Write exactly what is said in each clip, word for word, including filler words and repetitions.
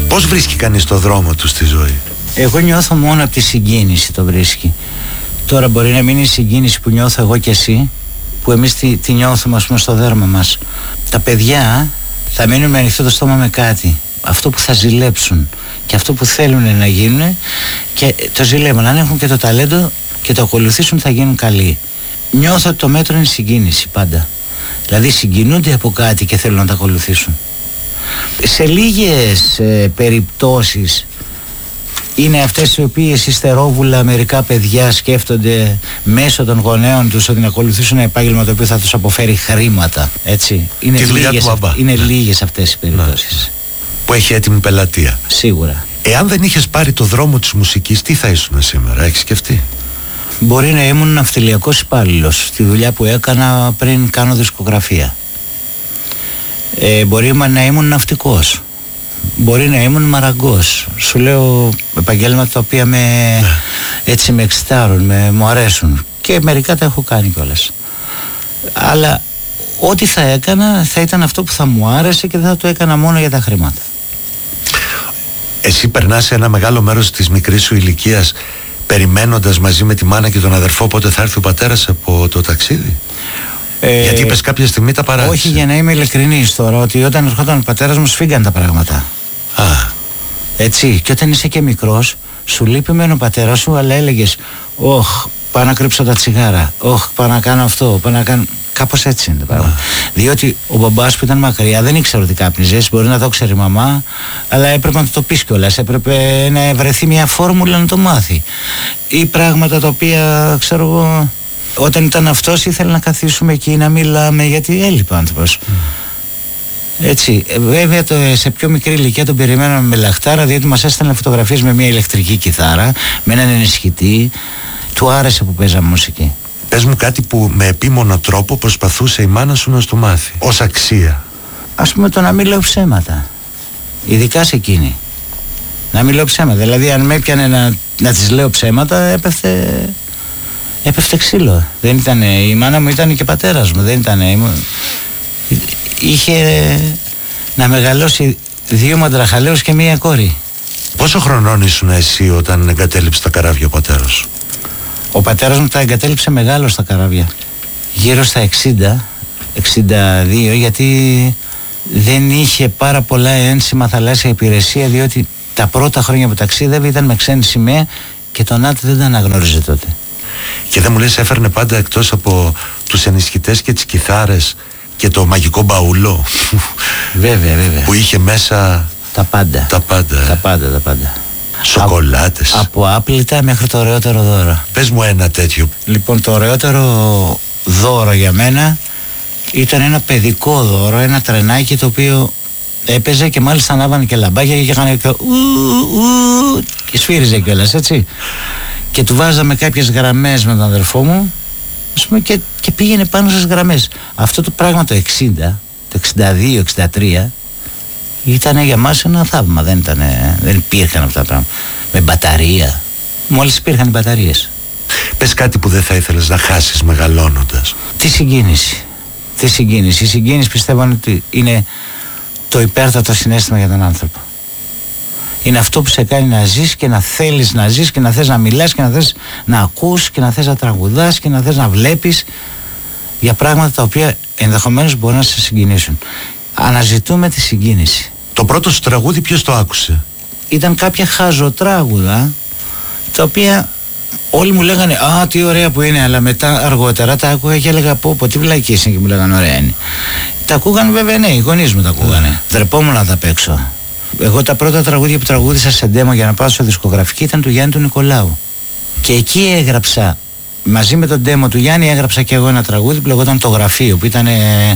Πώς βρίσκει κανείς το δρόμο του στη ζωή? Εγώ νιώθω μόνο από τη συγκίνηση το βρίσκει. Τώρα μπορεί να μην είναι η συγκίνηση που νιώθω εγώ και εσύ, που εμείς τη, τη νιώθουμε ας πούμε στο δέρμα μας. Τα παιδιά θα μείνουν με ανοιχτό το στόμα με κάτι. Αυτό που θα ζηλέψουν και αυτό που θέλουν να γίνουν και το ζηλεύουν. Αν έχουν και το ταλέντο και το ακολουθήσουν θα γίνουν καλοί. Νιώθω ότι το μέτρο είναι η συγκίνηση πάντα. Δηλαδή συγκινούνται από κάτι και θέλουν να το ακολουθήσουν. Σε λίγες ε, περιπτώσεις είναι αυτές οι οποίες υστερόβουλα μερικά παιδιά σκέφτονται μέσω των γονέων τους ότι να ακολουθήσουν ένα επάγγελμα το οποίο θα τους αποφέρει χρήματα. Έτσι. Είναι, λίγες, αυ... είναι ναι. λίγες αυτές οι περιπτώσεις. Ναι. Που έχει έτοιμη πελατεία. Σίγουρα. Εάν δεν είχες πάρει το δρόμο της μουσικής, τι θα ήσουν σήμερα, έχεις σκεφτεί? Μπορεί να ήμουν ναυτιλιακός υπάλληλος στη δουλειά που έκανα πριν κάνω δισκογραφία. Ε, μπορεί να ήμουν ναυτικός. Μπορεί να ήμουν μαραγκός. Σου λέω επαγγέλματα τα οποία με, έτσι με εξητάρουν, με, μου αρέσουν. Και μερικά τα έχω κάνει κιόλας. Αλλά ό,τι θα έκανα θα ήταν αυτό που θα μου άρεσε και δεν θα το έκανα μόνο για τα χρήματα. Εσύ περνάς σε ένα μεγάλο μέρος της μικρής σου ηλικίας περιμένοντας μαζί με τη μάνα και τον αδερφό πότε θα έρθει ο πατέρας από το ταξίδι? Ε, Γιατί είπες κάποια στιγμή τα παράτησε. Όχι, για να είμαι ειλικρινής τώρα, ότι όταν ερχόταν ο πατέρας μου σφίγγαν τα πράγματα. Α. Έτσι, και όταν είσαι και μικρός, σου λείπει μεν ο πατέρας σου, αλλά έλεγες «Ωχ, πάω να κρύψω τα τσιγάρα, όχ, πάω να κάνω αυτό, πάω να κάνω...» Κάπως έτσι είναι το πράγμα. Διότι ο μπαμπάς που ήταν μακριά δεν ήξερε ότι κάπνιζες, μπορεί να το ξέρει η μαμά, αλλά έπρεπε να το πεις κιόλας, έπρεπε να βρεθεί μια φόρμουλα να το μάθει. Ή πράγματα τα οποία, ξέρω εγώ, όταν ήταν αυτός ήθελε να καθίσουμε εκεί να μιλάμε, γιατί έλειπε ο άνθρωπος. Mm. Έτσι, βέβαια το, σε πιο μικρή ηλικία τον περιμέναμε με λαχτάρα, διότι μας έστελνε φωτογραφίες με μια ηλεκτρική κιθάρα, με έναν ενισχυτή. Του άρεσε που παίζαμε μουσική. Πες μου κάτι που με επίμονο τρόπο προσπαθούσε η μάνα σου να στο μάθει, ως αξία. Ας πούμε το να μην λέω ψέματα. Ειδικά σε εκείνη. Να μην λέω ψέματα. Δηλαδή αν με έπιανε να, να της λέω ψέματα, έπεφτε, έπεφτε ξύλο. Δεν ήτανε, η μάνα μου ήταν και πατέρας μου. Δεν ήτανε, είχε να μεγαλώσει δύο μαντραχαλαίους και μία κόρη. Πόσο χρονών ήσουν εσύ όταν εγκατέλειψε τα καράβια ο πατέρας σου? Ο πατέρας μου τα εγκατέλειψε μεγάλο στα καράβια. Γύρω στα εξήντα, εξήντα δύο, γιατί δεν είχε πάρα πολλά ένσημα θαλάσσια υπηρεσία, διότι τα πρώτα χρόνια που ταξίδευε ήταν με ξένη σημαία και τον ΝΑΤ δεν τα αναγνώριζε τότε. Και δεν μου λες έφερνε πάντα εκτός από τους ενισχυτές και τις κιθάρες και το μαγικό μπαούλο? Βέβαια, βέβαια. Που είχε μέσα τα πάντα. Τα πάντα, ε. τα πάντα, τα πάντα. Σοκολάτες. Από άπλυτα μέχρι το ωραιότερο δώρο. Πες μου ένα τέτοιο. Λοιπόν, το ωραιότερο δώρο για μένα ήταν ένα παιδικό δώρο, ένα τρενάκι το οποίο έπαιζε και μάλιστα ανάβανε και λαμπάκια και είχαν και, ου, ου, και σφύριζε κιόλας, έτσι. Και του βάζαμε κάποιες γραμμές με τον αδερφό μου, ας πούμε, και, και πήγαινε πάνω στις γραμμές. Αυτό το πράγμα το εξήντα, το εξήντα δύο εξήντα τρία ήταν για μας ένα θαύμα. Δεν, ήτανε, δεν υπήρχαν αυτά τα πράγματα. Με μπαταρία. Μόλις υπήρχαν οι μπαταρίες. Πες κάτι που δεν θα ήθελες να χάσεις μεγαλώνοντας. Τη συγκίνηση. Τη συγκίνηση. Η συγκίνηση πιστεύω ότι είναι το υπέρτατο συναίσθημα για τον άνθρωπο. Είναι αυτό που σε κάνει να ζεις και να θέλεις να ζεις και να θες να μιλάς και να θες να ακούς και να θες να τραγουδάς και να θες να βλέπεις για πράγματα τα οποία ενδεχομένως μπορεί να σε συγκινήσουν. Αναζητούμε τη συγκίνηση. Το πρώτο σου τραγούδι ποιος το άκουσε? Ήταν κάποια χαζοτράγουδα τα οποία όλοι μου λέγανε «Α, τι ωραία που είναι», αλλά μετά αργότερα τα άκουγα και έλεγα «Πω, πω, τι βλακίες είναι», και μου λέγανε «Ωραία είναι». Τα ακούγανε βέβαια, ναι, οι γονείς μου τα ακούγανε. Yeah. Ντρεπόμουν να τα παίξω. Εγώ τα πρώτα τραγούδια που τραγούδισα σε ντέμο για να πάω στο δισκογραφική ήταν του Γιάννη του Νικολάου. Και εκεί έγραψα, μαζί με τον ντέμο του Γιάννη, έγραψα και εγώ ένα τραγούδι που λεγόταν «Το Γραφείο», που ήταν ε,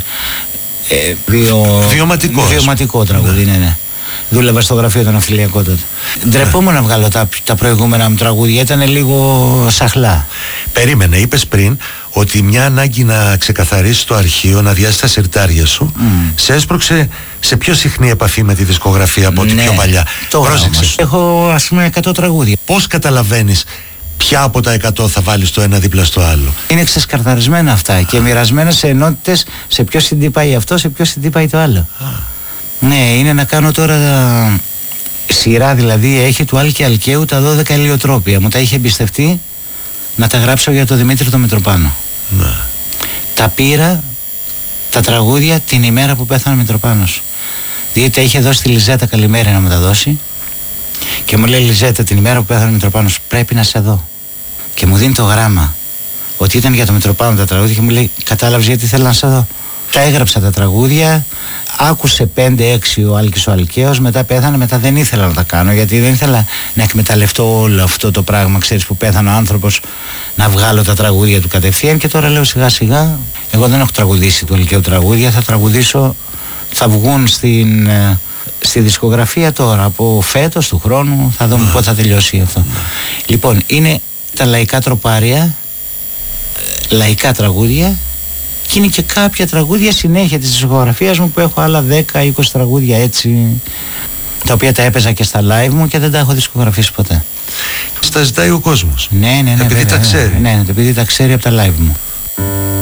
ε, βιο... βιωματικό, βιωματικό τραγούδι, ναι, ναι, ναι. Δούλευα στο γραφείο των Αφιλιακό τότε. Ντρεπόμουν να βγάλω τα, τα προηγούμενα μου τραγούδια, ήταν λίγο σαχλά. Περίμενε, είπες πριν ότι μια ανάγκη να ξεκαθαρίσεις το αρχείο, να διάσεις τα συρτάρια σου, mm. σε έσπρωξε σε πιο συχνή επαφή με τη δισκογραφία από ό,τι ναι, πιο παλιά. Πρόσεξε. Έχω ας πούμε εκατό τραγούδια. Πώς καταλαβαίνεις ποια από τα εκατό θα βάλεις το ένα δίπλα στο άλλο? Είναι ξεσκαρθαρισμένα αυτά και μοιρασμένα σε ενότητες, σε ποιο σι ντι πάει αυτό, σε ποιο σι ντι πάει το άλλο. Ah. Ναι, είναι να κάνω τώρα σειρά δηλαδή έχει του Άλκη Αλκαίου τα δώδεκα ηλιοτρόπια. Μου τα είχε εμπιστευτεί να τα γράψω για τον Δημήτρη τον Μητροπάνο. Ναι. Τα πήρα τα τραγούδια την ημέρα που πέθανε ο Μητροπάνος. Διότι τα είχε δώσει τη Λιζέτα Καλημέρη να μου τα δώσει. Και μου λέει, Λιζέτα, την ημέρα που πέθανε ο Μητροπάνος πρέπει να σε δω. Και μου δίνει το γράμμα ότι ήταν για τον Μητροπάνο τα τραγούδια και μου λέει, κατάλαβες γιατί θέλω να σε δω? Τα έγραψα τα τραγούδια, άκουσε πέντε έξι ο Άλκης ο Αλκαίος, μετά πέθανε, μετά δεν ήθελα να τα κάνω γιατί δεν ήθελα να εκμεταλλευτώ όλο αυτό το πράγμα, ξέρεις, που πέθανε ο άνθρωπος, να βγάλω τα τραγούδια του κατευθείαν. Και τώρα λέω σιγά σιγά, εγώ δεν έχω τραγουδήσει του Αλκαίου τραγούδια, θα τραγουδήσω, θα βγουν στην, στη δισκογραφία τώρα από φέτος του χρόνου, θα δούμε πότε θα τελειώσει αυτό. Λοιπόν, είναι τα λαϊκά τροπάρια, λαϊκά τραγούδια. Και είναι και κάποια τραγούδια συνέχεια της δισκογραφίας μου που έχω άλλα δέκα είκοσι τραγούδια έτσι, τα οποία τα έπαιζα και στα live μου και δεν τα έχω δισκογραφήσει ποτέ. Στα ζητάει ο κόσμος. Ναι, ναι, ναι. Επειδή βέβαια, τα ξέρει. Ναι, ναι, επειδή τα ξέρει από τα live μου.